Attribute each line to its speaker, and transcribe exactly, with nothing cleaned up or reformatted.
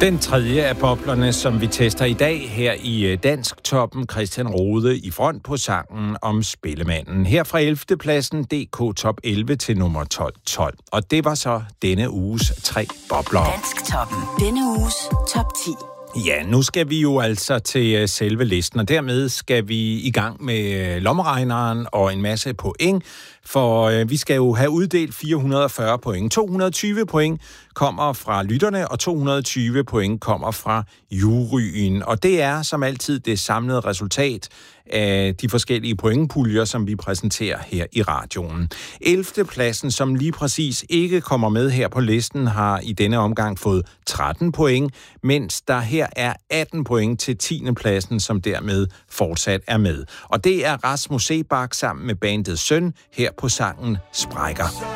Speaker 1: Den tredje af boblerne, som vi tester i dag her i Dansk Toppen, Christian Rode i front på sangen om Spillemanden. Her fra ellevte pladsen D K Top elleve til nummer tolv tolv. Og det var så denne uges tre bobler.
Speaker 2: Dansk Toppen. Denne uges top ti.
Speaker 1: Ja, nu skal vi jo altså til selve listen, og dermed skal vi i gang med lommeregneren og en masse point, for øh, vi skal jo have uddelt fire hundrede og fyrre point. to hundrede og tyve point kommer fra lytterne, og to hundrede og tyve point kommer fra juryen. Og det er som altid det samlede resultat af de forskellige pointpuljer, som vi præsenterer her i radioen. ellevte pladsen, som lige præcis ikke kommer med her på listen, har i denne omgang fået tretten point, mens der her er atten point til tiende pladsen, som dermed fortsat er med. Og det er Rasmus Sebak sammen med bandet Søn her på sangen Sprækker.